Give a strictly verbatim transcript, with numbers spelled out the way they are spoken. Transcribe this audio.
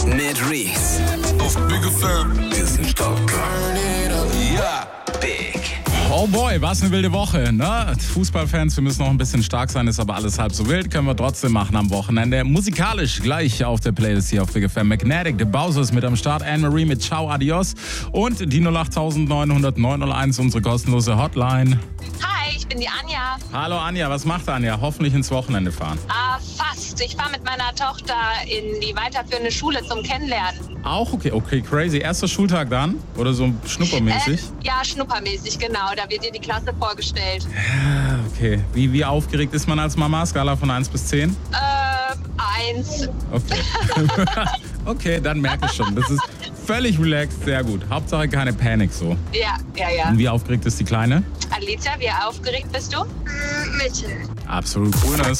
mit Reese. Auf Big F M. Wir sind stark. Ja, Big. Oh boy, was eine wilde Woche, ne? Fußballfans, wir müssen noch ein bisschen stark sein, ist aber alles halb so wild, können wir trotzdem machen am Wochenende. Musikalisch gleich auf der Playlist hier auf Big F M. Magnetic, The Bowser ist mit am Start, Anne-Marie mit Ciao Adios und die null acht neun null null neun null eins, unsere kostenlose Hotline. Hi, ich bin die Anja. Hallo Anja, was macht Anja? Hoffentlich ins Wochenende fahren. Ah, fast. Ich fahre mit meiner Tochter in die weiterführende Schule zum Kennenlernen. Auch okay, okay, crazy. Erster Schultag dann? Oder so schnuppermäßig? Äh, ja, schnuppermäßig, genau. Da wird dir die Klasse vorgestellt. Ja, okay. Wie, wie aufgeregt ist man als Mama? Skala von eins bis zehn? Äh, eins. Okay. Okay, dann merke ich schon. Das ist völlig relaxed, sehr gut. Hauptsache keine Panik so. Ja, ja, ja. Und wie aufgeregt ist die Kleine? Alicia, wie aufgeregt bist du? Mittel. Absolut Grünes.